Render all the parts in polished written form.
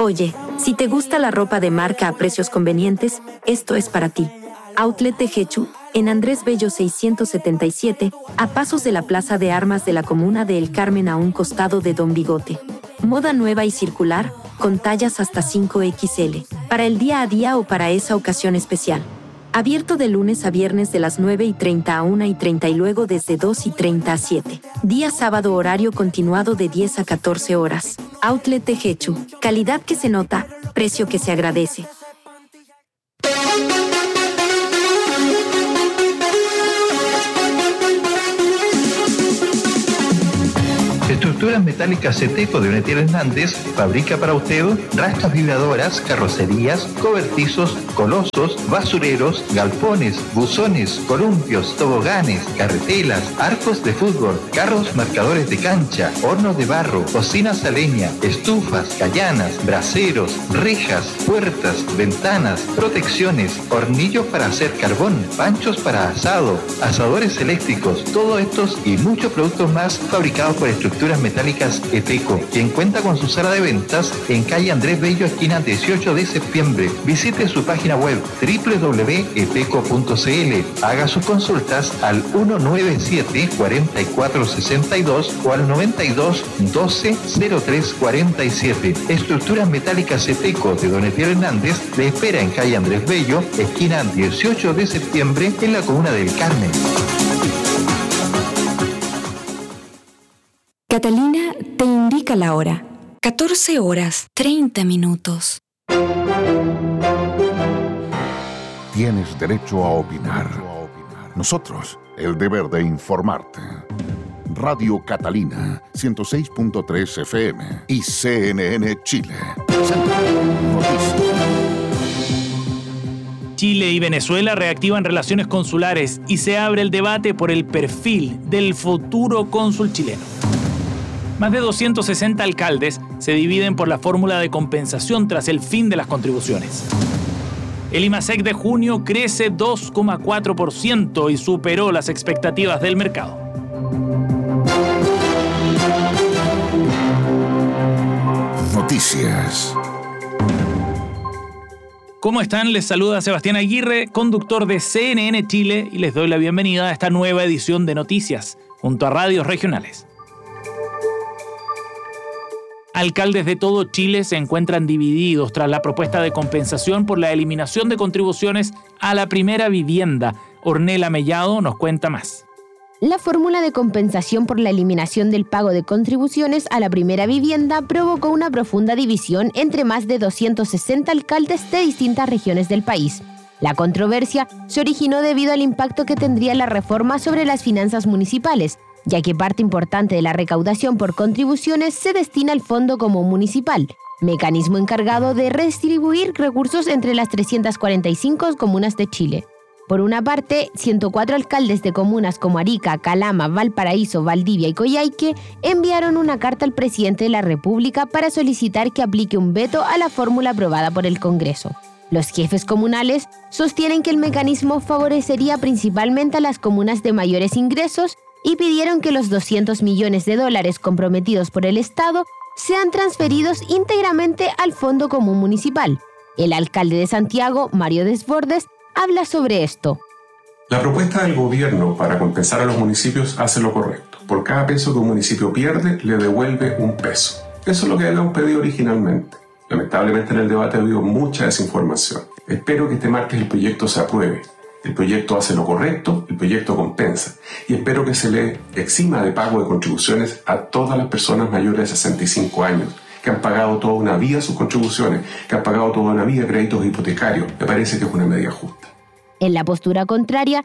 Oye, si te gusta la ropa de marca a precios convenientes, esto es para ti. Outlet de Jechu, en Andrés Bello 677, a pasos de la Plaza de Armas de la Comuna de El Carmen a un costado de Don Bigote. Moda nueva y circular, con tallas hasta 5XL, para el día a día o para esa ocasión especial. Abierto de lunes a viernes de las 9:30 a 1:30 y luego desde 2:30 a 7. Día sábado horario continuado de 10 a 14 horas. Outlet de Jechu. Calidad que se nota, precio que se agradece. Estructuras Metálicas Ceteco de Donetier Hernández fabrica para usted rastas vibradoras, carrocerías, cobertizos, colosos, basureros, galpones, buzones, columpios, toboganes, carretelas, arcos de fútbol, carros marcadores de cancha, hornos de barro, cocinas a leña, estufas, callanas, braseros, rejas, puertas, ventanas, protecciones, hornillos para hacer carbón, panchos para asado, asadores eléctricos, todos estos y muchos productos más fabricados por Estructuras Metálicas Eteco, quien cuenta con su sala de ventas en calle Andrés Bello, esquina 18 de septiembre. Visite su página web www.eteco.cl. Haga sus consultas al 197-4462 o al 92-12-0347. Estructuras Metálicas Eteco de Donetier Hernández le espera en calle Andrés Bello, esquina 18 de septiembre, en la comuna del Carmen. Catalina te indica la hora. 14:30. Tienes derecho a opinar. Nosotros, el deber de informarte. Radio Catalina, 106.3 FM y CNN Chile. Chile y Venezuela reactivan relaciones consulares y se abre el debate por el perfil del futuro cónsul chileno. Más de 260 alcaldes se dividen por la fórmula de compensación tras el fin de las contribuciones. El IMASEC de junio crece 2,4% y superó las expectativas del mercado. Noticias. ¿Cómo están? Les saluda Sebastián Aguirre, conductor de CNN Chile, y les doy la bienvenida a esta nueva edición de Noticias, junto a radios regionales. Alcaldes de todo Chile se encuentran divididos tras la propuesta de compensación por la eliminación de contribuciones a la primera vivienda. Ornella Mellado nos cuenta más. La fórmula de compensación por la eliminación del pago de contribuciones a la primera vivienda provocó una profunda división entre más de 260 alcaldes de distintas regiones del país. La controversia se originó debido al impacto que tendría la reforma sobre las finanzas municipales, ya que parte importante de la recaudación por contribuciones se destina al Fondo Común Municipal, mecanismo encargado de redistribuir recursos entre las 345 comunas de Chile. Por una parte, 104 alcaldes de comunas como Arica, Calama, Valparaíso, Valdivia y Coyhaique enviaron una carta al presidente de la República para solicitar que aplique un veto a la fórmula aprobada por el Congreso. Los jefes comunales sostienen que el mecanismo favorecería principalmente a las comunas de mayores ingresos y pidieron que los $200 millones comprometidos por el Estado sean transferidos íntegramente al Fondo Común Municipal. El alcalde de Santiago, Mario Desbordes, habla sobre esto. La propuesta del gobierno para compensar a los municipios hace lo correcto. Por cada peso que un municipio pierde, le devuelve un peso. Eso es lo que habíamos pedido originalmente. Lamentablemente en el debate ha habido mucha desinformación. Espero que este martes el proyecto se apruebe. El proyecto hace lo correcto, el proyecto compensa. Y espero que se le exima de pago de contribuciones a todas las personas mayores de 65 años, que han pagado toda una vida sus contribuciones, que han pagado toda una vida créditos hipotecarios. Me parece que es una medida justa. En la postura contraria,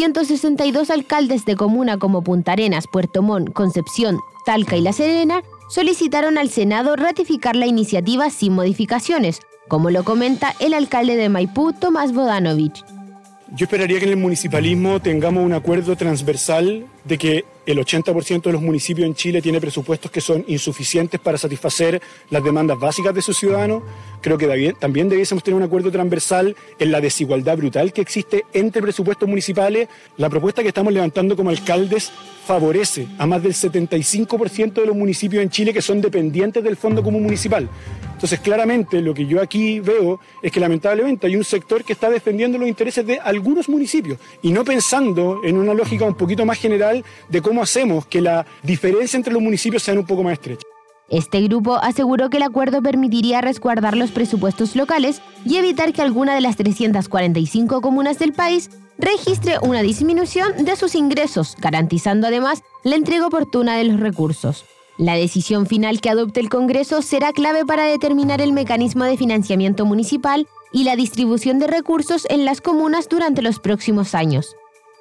162 alcaldes de comuna como Punta Arenas, Puerto Montt, Concepción, Talca y La Serena solicitaron al Senado ratificar la iniciativa sin modificaciones, como lo comenta el alcalde de Maipú, Tomás Bodanovich. Yo esperaría que en el municipalismo tengamos un acuerdo transversal de que el 80% de los municipios en Chile tiene presupuestos que son insuficientes para satisfacer las demandas básicas de sus ciudadanos. Creo que también debiésemos tener un acuerdo transversal en la desigualdad brutal que existe entre presupuestos municipales. La propuesta que estamos levantando como alcaldes favorece a más del 75% de los municipios en Chile que son dependientes del Fondo Común Municipal. Entonces Entonces, claramente, lo que yo aquí veo es que lamentablemente hay un sector que está defendiendo los intereses de algunos municipios y no pensando en una lógica un poquito más general de cómo hacemos que la diferencia entre los municipios sea un poco más estrecha. Este grupo aseguró que el acuerdo permitiría resguardar los presupuestos locales y evitar que alguna de las 345 comunas del país registre una disminución de sus ingresos, garantizando además la entrega oportuna de los recursos. La decisión final que adopte el Congreso será clave para determinar el mecanismo de financiamiento municipal y la distribución de recursos en las comunas durante los próximos años.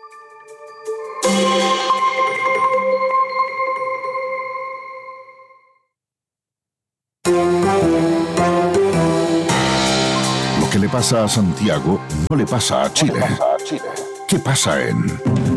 Lo que le pasa a Santiago no le pasa a Chile. ¿Qué pasa en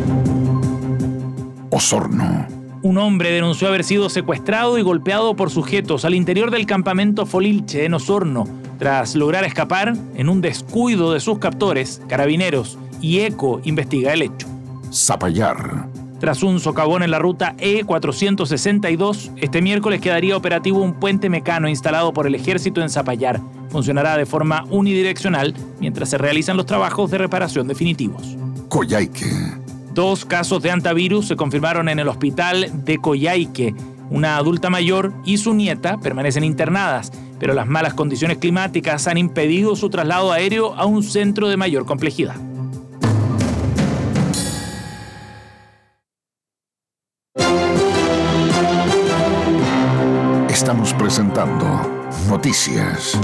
Osorno? Un hombre denunció haber sido secuestrado y golpeado por sujetos al interior del campamento Folilche en Osorno. Tras lograr escapar, en un descuido de sus captores, Carabineros y ECO investiga el hecho. Zapallar. Tras un socavón en la ruta E462, este miércoles quedaría operativo un puente mecano instalado por el Ejército en Zapallar. Funcionará de forma unidireccional mientras se realizan los trabajos de reparación definitivos. Coyhaique. 2 casos de hantavirus se confirmaron en el hospital de Coyhaique. Una adulta mayor y su nieta permanecen internadas, pero las malas condiciones climáticas han impedido su traslado aéreo a un centro de mayor complejidad. Estamos presentando Noticias.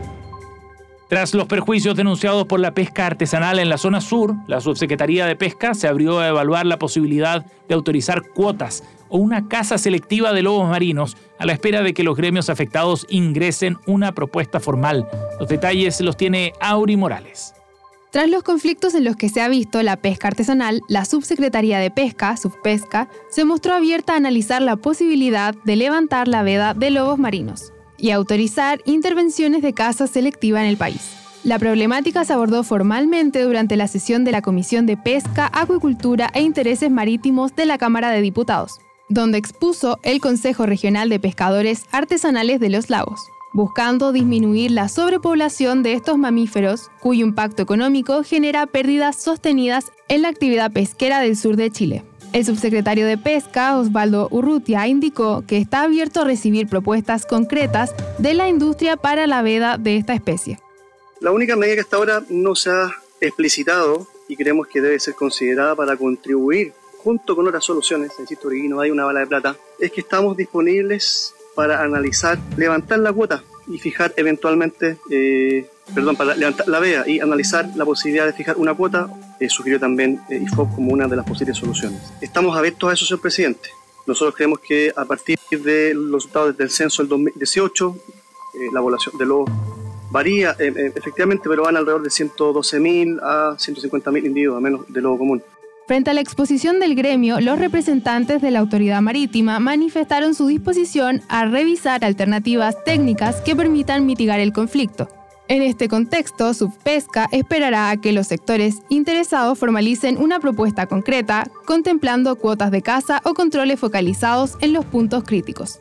Tras los perjuicios denunciados por la pesca artesanal en la zona sur, la Subsecretaría de Pesca se abrió a evaluar la posibilidad de autorizar cuotas o una caza selectiva de lobos marinos a la espera de que los gremios afectados ingresen una propuesta formal. Los detalles los tiene Auri Morales. Tras los conflictos en los que se ha visto la pesca artesanal, la Subsecretaría de Pesca, Subpesca, se mostró abierta a analizar la posibilidad de levantar la veda de lobos marinos y autorizar intervenciones de caza selectiva en el país. La problemática se abordó formalmente durante la sesión de la Comisión de Pesca, Acuicultura e Intereses Marítimos de la Cámara de Diputados, donde expuso el Consejo Regional de Pescadores Artesanales de los Lagos, buscando disminuir la sobrepoblación de estos mamíferos, cuyo impacto económico genera pérdidas sostenidas en la actividad pesquera del sur de Chile. El subsecretario de Pesca, Osvaldo Urrutia, indicó que está abierto a recibir propuestas concretas de la industria para la veda de esta especie. La única medida que hasta ahora no se ha explicitado y creemos que debe ser considerada para contribuir junto con otras soluciones, insisto, aquí no hay una bala de plata, es que estamos disponibles para analizar, levantar la cuota y fijar eventualmente, para levantar la veda y analizar la posibilidad de fijar una cuota, sugirió también IFOP como una de las posibles soluciones. Estamos abiertos a eso, señor presidente. Nosotros creemos que a partir de los resultados del censo del 2018, la población de lobos varía efectivamente, pero van alrededor de 112.000 a 150.000 individuos, a menos de lobo común. Frente a la exposición del gremio, los representantes de la autoridad marítima manifestaron su disposición a revisar alternativas técnicas que permitan mitigar el conflicto. En este contexto, Subpesca esperará a que los sectores interesados formalicen una propuesta concreta, contemplando cuotas de caza o controles focalizados en los puntos críticos.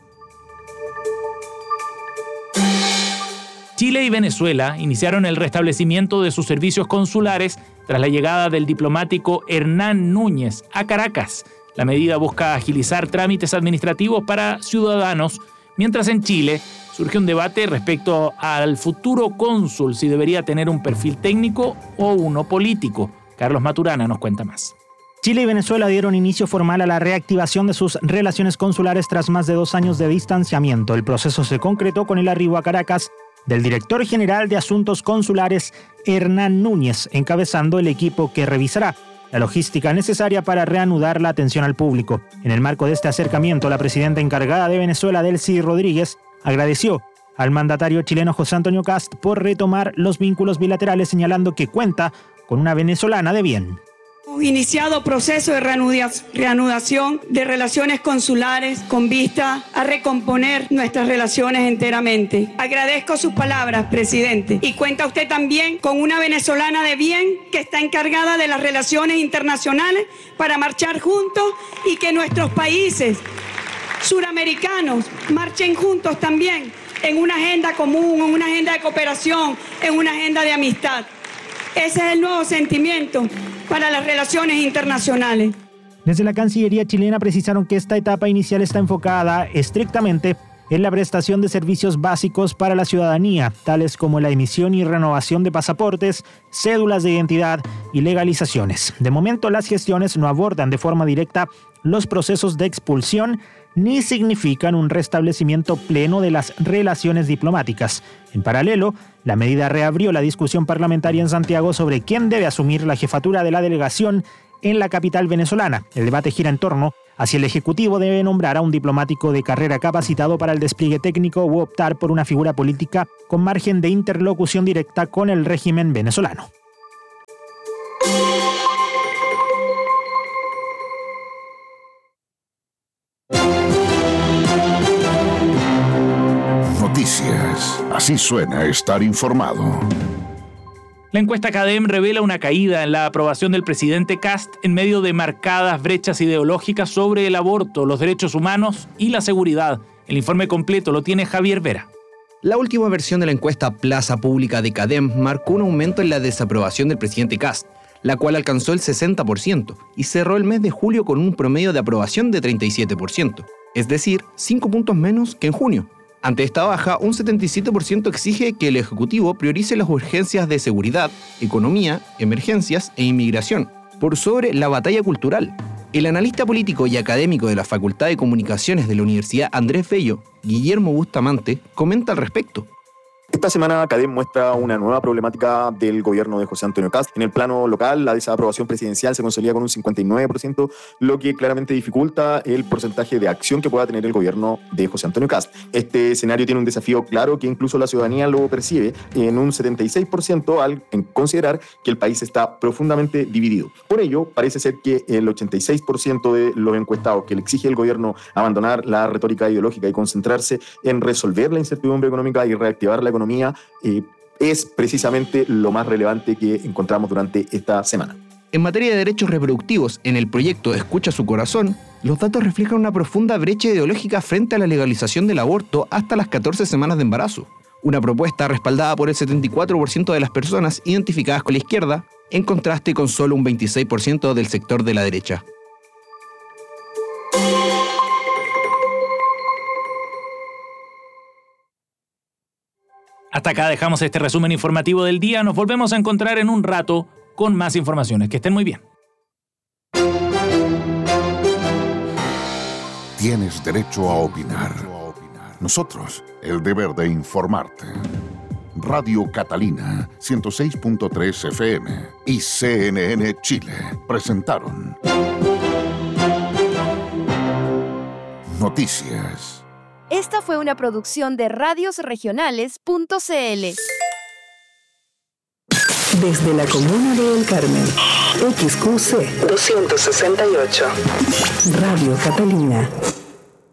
Chile y Venezuela iniciaron el restablecimiento de sus servicios consulares tras la llegada del diplomático Hernán Núñez a Caracas. La medida busca agilizar trámites administrativos para ciudadanos, mientras en Chile surge un debate respecto al futuro cónsul, si debería tener un perfil técnico o uno político. Carlos Maturana nos cuenta más. Chile y Venezuela dieron inicio formal a la reactivación de sus relaciones consulares tras más de 2 años de distanciamiento. El proceso se concretó con el arribo a Caracas del director general de Asuntos Consulares, Hernán Núñez, encabezando el equipo que revisará la logística necesaria para reanudar la atención al público. En el marco de este acercamiento, la presidenta encargada de Venezuela, Delcy Rodríguez, agradeció al mandatario chileno José Antonio Kast por retomar los vínculos bilaterales, señalando que cuenta con una venezolana de bien. Hemos iniciado proceso de reanudación de relaciones consulares con vista a recomponer nuestras relaciones enteramente. Agradezco sus palabras, presidente. Y cuenta usted también con una venezolana de bien que está encargada de las relaciones internacionales para marchar juntos y que nuestros países suramericanos marchen juntos también en una agenda común, en una agenda de cooperación, en una agenda de amistad. Ese es el nuevo sentimiento para las relaciones internacionales. Desde la Cancillería chilena precisaron que esta etapa inicial está enfocada estrictamente en la prestación de servicios básicos para la ciudadanía, tales como la emisión y renovación de pasaportes, cédulas de identidad y legalizaciones. De momento, las gestiones no abordan de forma directa los procesos de expulsión ni significan un restablecimiento pleno de las relaciones diplomáticas. En paralelo, la medida reabrió la discusión parlamentaria en Santiago sobre quién debe asumir la jefatura de la delegación en la capital venezolana. El debate gira en torno a si el Ejecutivo debe nombrar a un diplomático de carrera capacitado para el despliegue técnico u optar por una figura política con margen de interlocución directa con el régimen venezolano. Noticias. Así suena estar informado. La encuesta CADEM revela una caída en la aprobación del presidente Kast en medio de marcadas brechas ideológicas sobre el aborto, los derechos humanos y la seguridad. El informe completo lo tiene Javier Vera. La última versión de la encuesta Plaza Pública de CADEM marcó un aumento en la desaprobación del presidente Kast, la cual alcanzó el 60% y cerró el mes de julio con un promedio de aprobación de 37%, es decir, 5 puntos menos que en junio. Ante esta baja, un 77% exige que el Ejecutivo priorice las urgencias de seguridad, economía, emergencias e inmigración, por sobre la batalla cultural. El analista político y académico de la Facultad de Comunicaciones de la Universidad Andrés Bello, Guillermo Bustamante, comenta al respecto. Esta semana CADEM muestra una nueva problemática del gobierno de José Antonio Kast. En el plano local, la desaprobación presidencial se consolida con un 59%, lo que claramente dificulta el porcentaje de acción que pueda tener el gobierno de José Antonio Kast. Este escenario tiene un desafío claro que incluso la ciudadanía lo percibe en un 76% al considerar que el país está profundamente dividido. Por ello, parece ser que el 86% de los encuestados que le exige al gobierno abandonar la retórica ideológica y concentrarse en resolver la incertidumbre económica y reactivar la economía es precisamente lo más relevante que encontramos durante esta semana. En materia de derechos reproductivos, en el proyecto Escucha su corazón, los datos reflejan una profunda brecha ideológica frente a la legalización del aborto hasta las 14 semanas de embarazo. Una propuesta respaldada por el 74% de las personas identificadas con la izquierda, en contraste con solo un 26% del sector de la derecha. Hasta acá dejamos este resumen informativo del día. Nos volvemos a encontrar en un rato con más informaciones. Que estén muy bien. Tienes derecho a opinar. Nosotros, el deber de informarte. Radio Catalina, 106.3 FM y CNN Chile presentaron Noticias. Esta fue una producción de radiosregionales.cl. Desde la comuna de El Carmen, XQC 268. Radio Catalina.